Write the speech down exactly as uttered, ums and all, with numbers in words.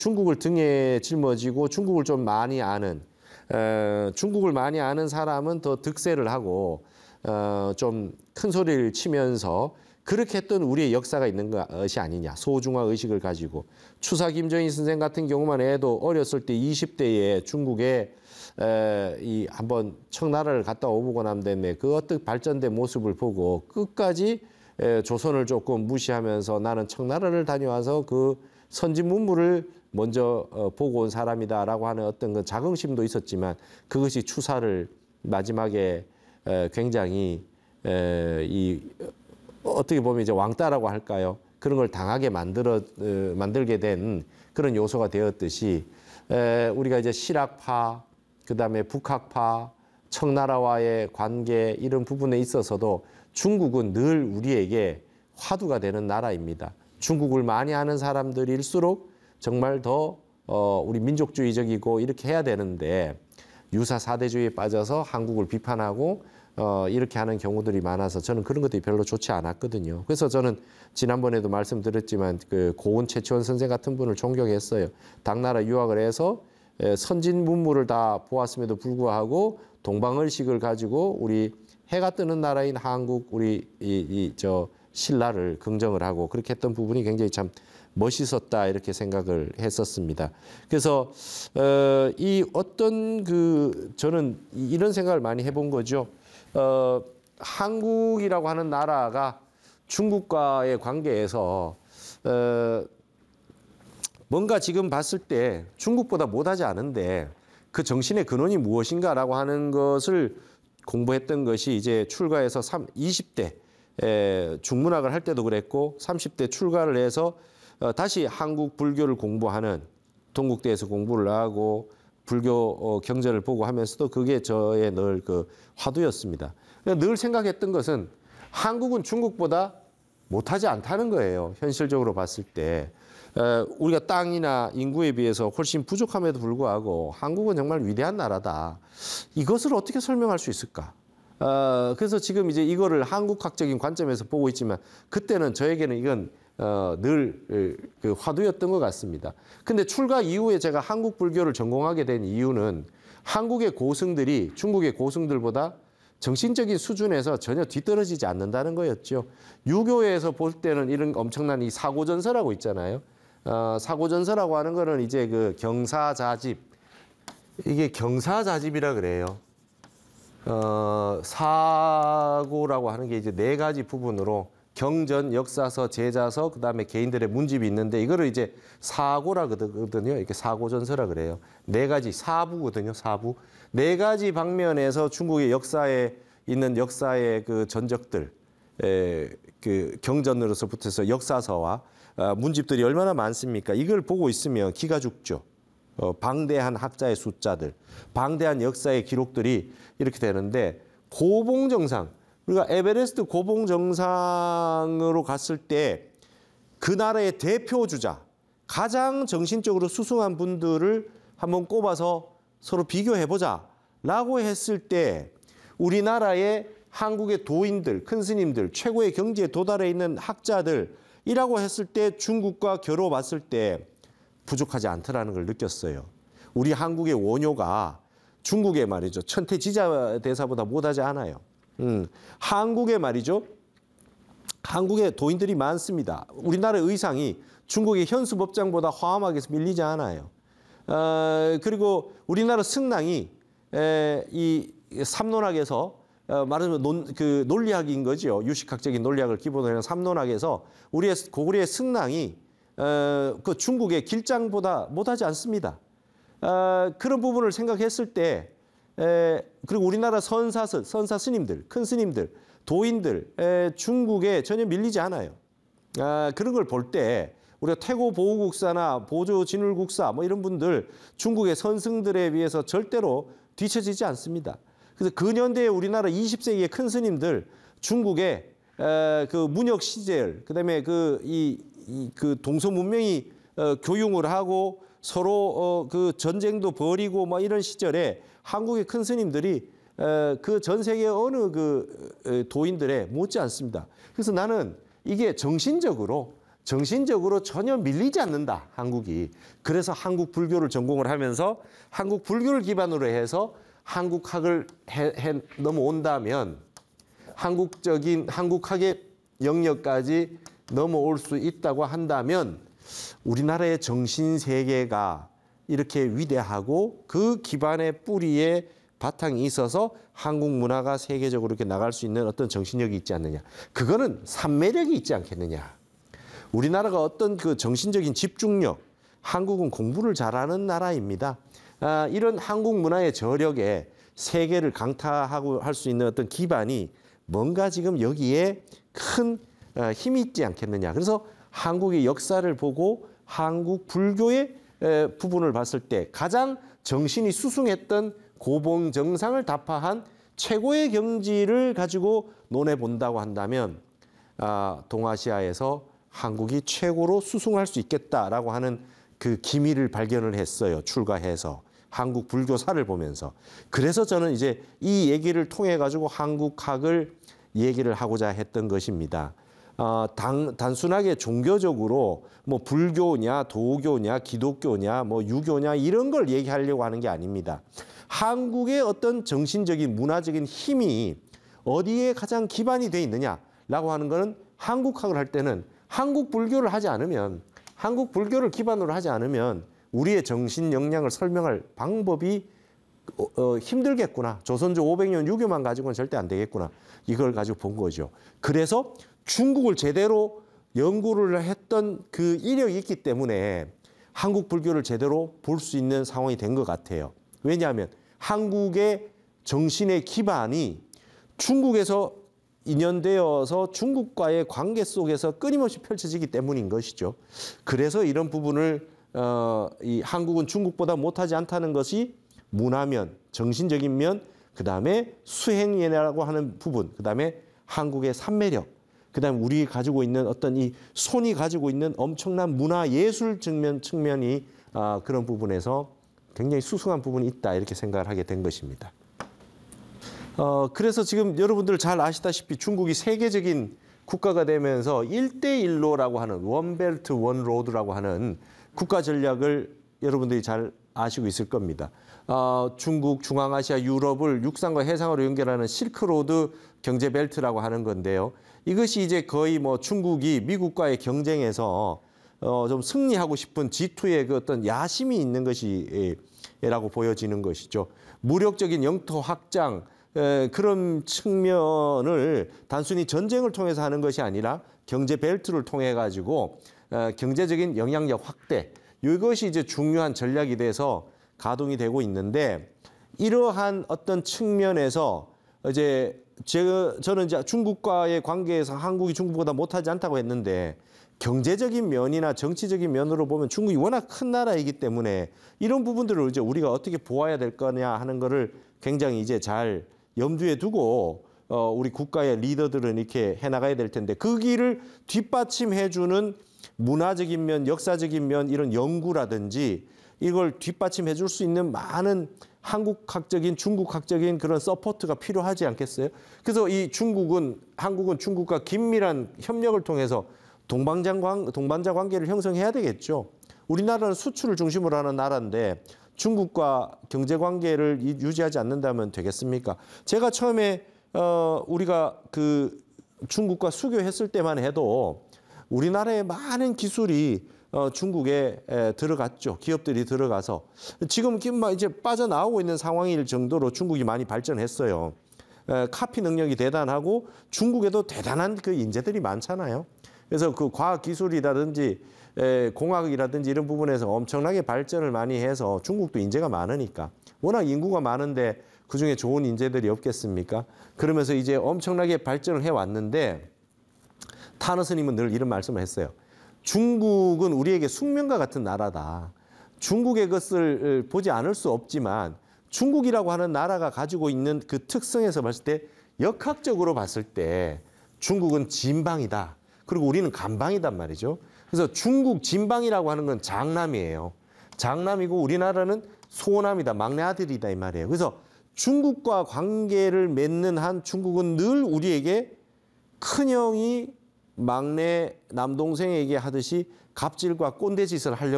중국을 등에 짊어지고 중국을 좀 많이 아는 어, 중국을 많이 아는 사람은 더 득세를 하고 어, 좀 큰 소리를 치면서 그렇게 했던 우리의 역사가 있는 것이 아니냐. 소중화 의식을 가지고. 추사 김정인 선생 같은 경우만 해도 어렸을 때 이십 대에 중국에 에, 이 한번 청나라를 갔다 오고 난 다음에 그 어떤 발전된 모습을 보고 끝까지 에, 조선을 조금 무시하면서 나는 청나라를 다녀와서 그 선진 문물을 먼저 어, 보고 온 사람이다라고 하는 어떤 그 자긍심도 있었지만 그것이 추사를 마지막에 에, 굉장히 에, 이 어떻게 보면 이제 왕따라고 할까요? 그런 걸 당하게 만들어 어, 만들게 된 그런 요소가 되었듯이 에, 우리가 이제 실학파, 그다음에 북학파, 청나라와의 관계 이런 부분에 있어서도 중국은 늘 우리에게 화두가 되는 나라입니다. 중국을 많이 아는 사람들일수록 정말 더 어, 우리 민족주의적이고 이렇게 해야 되는데 유사 사대주의에 빠져서 한국을 비판하고 어, 이렇게 하는 경우들이 많아서 저는 그런 것들이 별로 좋지 않았거든요. 그래서 저는 지난번에도 말씀드렸지만 그 고은 최치원 선생 같은 분을 존경했어요. 당나라 유학을 해서 선진 문물을 다 보았음에도 불구하고 동방의식을 가지고 우리 해가 뜨는 나라인 한국 우리 이, 이 저 신라를 긍정을 하고 그렇게 했던 부분이 굉장히 참 멋있었다 이렇게 생각을 했었습니다. 그래서 어, 이 어떤 그 저는 이런 생각을 많이 해본 거죠. 어, 한국이라고 하는 나라가 중국과의 관계에서 어, 뭔가 지금 봤을 때 중국보다 못하지 않은데 그 정신의 근원이 무엇인가라고 하는 것을 공부했던 것이 이제 출가해서 이십 대 에, 중문학을 할 때도 그랬고 삼십 대 출가를 해서 어, 다시 한국 불교를 공부하는 동국대에서 공부를 하고 불교 어, 경전을 보고 하면서도 그게 저의 늘 그 화두였습니다. 늘 생각했던 것은 한국은 중국보다 못하지 않다는 거예요. 현실적으로 봤을 때. 에, 우리가 땅이나 인구에 비해서 훨씬 부족함에도 불구하고 한국은 정말 위대한 나라다. 이것을 어떻게 설명할 수 있을까? 어, 그래서 지금 이제 이거를 한국학적인 관점에서 보고 있지만 그때는 저에게는 이건 어, 늘 그 화두였던 것 같습니다. 근데 출가 이후에 제가 한국 불교를 전공하게 된 이유는 한국의 고승들이 중국의 고승들보다 정신적인 수준에서 전혀 뒤떨어지지 않는다는 거였죠. 유교에서 볼 때는 이런 엄청난 이 사고전서라고 있잖아요. 어, 사고전서라고 하는 거는 이제 그 경사자집, 이게 경사자집이라 그래요. 어, 사고라고 하는 게 이제 네 가지 부분으로 경전, 역사서, 제자서, 그 다음에 개인들의 문집이 있는데 이거를 이제 사고라 그러거든요. 이렇게 사고전서라 그래요. 네 가지 사부거든요. 사부. 네 가지 방면에서 중국의 역사에 있는 역사의 그 전적들, 에, 그 경전으로서부터 해서 역사서와 어, 문집들이 얼마나 많습니까? 이걸 보고 있으면 기가 죽죠. 어, 방대한 학자의 숫자들, 방대한 역사의 기록들이 이렇게 되는데 고봉정상, 우리가 에베레스트 고봉정상으로 갔을 때 그 나라의 대표 주자, 가장 정신적으로 수승한 분들을 한번 꼽아서 서로 비교해보자 라고 했을 때 우리나라의 한국의 도인들, 큰 스님들, 최고의 경지에 도달해 있는 학자들이라고 했을 때 중국과 겨뤄 봤을 때 부족하지 않더라는 걸 느꼈어요. 우리 한국의 원효가 중국의 말이죠. 천태지자대사보다 못하지 않아요. 음, 한국의 말이죠. 한국의 도인들이 많습니다. 우리나라의 의상이 중국의 현수법장보다 화엄하게 밀리지 않아요. 어, 그리고 우리나라 승랑이 에, 이 삼론학에서 어, 말하자면 논, 그 논리학인 거죠. 유식학적인 논리학을 기본으로 하는 삼론학에서 우리의 고구려의 승랑이 어, 그 중국의 길장보다 못하지 않습니다. 어, 그런 부분을 생각했을 때 에, 그리고 우리나라 선사, 선사 스님들, 큰 스님들, 도인들 에, 중국에 전혀 밀리지 않아요. 아, 그런 걸 볼 때 우리가 태고 보우국사나 보조 진울국사 뭐 이런 분들 중국의 선승들에 비해서 절대로 뒤처지지 않습니다. 그래서 근현대에 우리나라 이십 세기의 큰 스님들 중국의 에, 그 문혁 시절 그다음에 그 이 이 그 동서 문명이 어, 교융을 하고 서로 어, 그 전쟁도 벌이고 뭐 이런 시절에 한국의 큰 스님들이 그 전 세계 어느 그 도인들에 못지 않습니다. 그래서 나는 이게 정신적으로 정신적으로 전혀 밀리지 않는다, 한국이. 그래서 한국 불교를 전공을 하면서 한국 불교를 기반으로 해서 한국학을 해, 해 넘어온다면 한국적인 한국학의 영역까지 넘어올 수 있다고 한다면 우리나라의 정신 세계가 이렇게 위대하고 그 기반의 뿌리에 바탕이 있어서 한국 문화가 세계적으로 이렇게 나갈 수 있는 어떤 정신력이 있지 않느냐. 그거는 삼매력이 있지 않겠느냐. 우리나라가 어떤 그 정신적인 집중력, 한국은 공부를 잘하는 나라입니다. 아, 이런 한국 문화의 저력에 세계를 강타하고 할 수 있는 어떤 기반이 뭔가 지금 여기에 큰 힘이 있지 않겠느냐. 그래서 한국의 역사를 보고 한국 불교의 부분을 봤을 때 가장 정신이 수승했던 고봉정상을 답파한 최고의 경지를 가지고 논해 본다고 한다면 아, 동아시아에서 한국이 최고로 수승할 수 있겠다라고 하는 그 기미를 발견을 했어요. 출가해서 한국 불교사를 보면서. 그래서 저는 이제 이 얘기를 통해 가지고 한국학을 얘기를 하고자 했던 것입니다. 어, 단, 단순하게 종교적으로 뭐 불교냐 도교냐 기독교냐 뭐 유교냐 이런 걸 얘기하려고 하는 게 아닙니다. 한국의 어떤 정신적인 문화적인 힘이 어디에 가장 기반이 돼 있느냐라고 하는 거는 한국학을 할 때는 한국 불교를 하지 않으면 한국 불교를 기반으로 하지 않으면 우리의 정신 역량을 설명할 방법이 어, 어, 힘들겠구나. 조선조 오백 년 유교만 가지고는 절대 안 되겠구나. 이걸 가지고 본 거죠. 그래서 중국을 제대로 연구를 했던 그 이력이 있기 때문에 한국 불교를 제대로 볼 수 있는 상황이 된 것 같아요. 왜냐하면 한국의 정신의 기반이 중국에서 인연되어서 중국과의 관계 속에서 끊임없이 펼쳐지기 때문인 것이죠. 그래서 이런 부분을 어, 이 한국은 중국보다 못하지 않다는 것이 문화면, 정신적인 면, 그 다음에 수행이라고 하는 부분, 그 다음에 한국의 삼매력, 그 다음에 우리 가지고 있는 어떤 이 손이 가지고 있는 엄청난 문화 예술 측면, 측면이 아, 그런 부분에서 굉장히 수승한 부분이 있다 이렇게 생각을 하게 된 것입니다. 어, 그래서 지금 여러분들 잘 아시다시피 중국이 세계적인 국가가 되면서 일대일로라고 하는 원벨트 원로드라고 하는 국가 전략을 여러분들이 잘 아시고 있을 겁니다. 어, 중국, 중앙아시아, 유럽을 육상과 해상으로 연결하는 실크로드 경제벨트라고 하는 건데요. 이것이 이제 거의 뭐 중국이 미국과의 경쟁에서 어, 좀 승리하고 싶은 지투의 그 어떤 야심이 있는 것이라고 보여지는 것이죠. 무력적인 영토 확장, 에, 그런 측면을 단순히 전쟁을 통해서 하는 것이 아니라 경제 벨트를 통해 가지고 어, 경제적인 영향력 확대, 이것이 이제 중요한 전략이 돼서 가동이 되고 있는데 이러한 어떤 측면에서 이제 제가 저는 이제 중국과의 관계에서 한국이 중국보다 못하지 않다고 했는데 경제적인 면이나 정치적인 면으로 보면 중국이 워낙 큰 나라이기 때문에 이런 부분들을 이제 우리가 어떻게 보아야 될 거냐 하는 거를 굉장히 이제 잘 염두에 두고 어, 우리 국가의 리더들은 이렇게 해나가야 될 텐데 그 길을 뒷받침해주는 문화적인 면, 역사적인 면 이런 연구라든지 이걸 뒷받침해 줄 수 있는 많은 한국학적인 중국학적인 그런 서포트가 필요하지 않겠어요? 그래서 이 중국은 한국은 중국과 긴밀한 협력을 통해서 동반자, 관, 동반자 관계를 형성해야 되겠죠. 우리나라는 수출을 중심으로 하는 나라인데 중국과 경제 관계를 유지하지 않는다면 되겠습니까? 제가 처음에 어, 우리가 그 중국과 수교했을 때만 해도 우리나라의 많은 기술이 어, 중국에 에, 들어갔죠. 기업들이 들어가서 지금 이제 빠져나오고 있는 상황일 정도로 중국이 많이 발전했어요. 에, 카피 능력이 대단하고 중국에도 대단한 그 인재들이 많잖아요. 그래서 그 과학 기술이라든지 에, 공학이라든지 이런 부분에서 엄청나게 발전을 많이 해서 중국도 인재가 많으니까 워낙 인구가 많은데 그중에 좋은 인재들이 없겠습니까? 그러면서 이제 엄청나게 발전을 해왔는데 타너 스님은 늘 이런 말씀을 했어요. 중국은 우리에게 숙명과 같은 나라다. 중국의 것을 보지 않을 수 없지만 중국이라고 하는 나라가 가지고 있는 그 특성에서 봤을 때 역학적으로 봤을 때 중국은 진방이다. 그리고 우리는 간방이단 말이죠. 그래서 중국 진방이라고 하는 건 장남이에요. 장남이고 우리나라는 소남이다. 막내 아들이다 이 말이에요. 그래서 중국과 관계를 맺는 한 중국은 늘 우리에게 큰형이 막내 남동생에게 하듯이 갑질과 꼰대 짓을 하려고